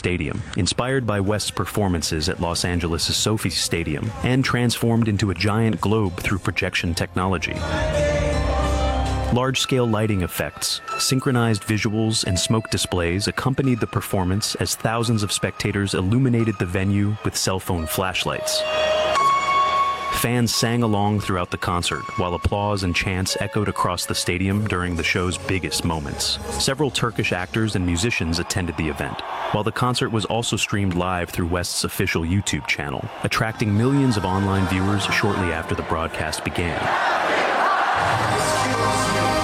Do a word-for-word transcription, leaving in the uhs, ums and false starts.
Stadium, inspired by West's performances at Los Angeles' Sophie Stadium, and transformed into a giant globe through projection technology. Large-scale lighting effects, synchronized visuals, and smoke displays accompanied the performance as thousands of spectators illuminated the venue with cell phone flashlights. Fans sang along throughout the concert, while applause and chants echoed across the stadium during the show's biggest moments. Several Turkish actors and musicians attended the event, while the concert was also streamed live through West's official YouTube channel, attracting millions of online viewers shortly after the broadcast began.